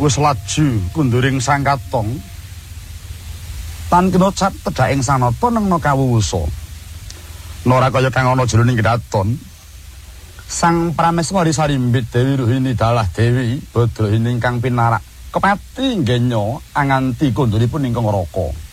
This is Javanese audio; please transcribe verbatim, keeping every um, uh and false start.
wis laju kunduring sang katong tan kena cat tedhaking sanata nengna kawuwusa. Nora kaya kang ana jroning kraton. Sang Prameswari sarimbit Dewi Ruhini dalah Dewi Badrahini ingkang pinarak kepati nggenya anganti konduripun ingkang raka.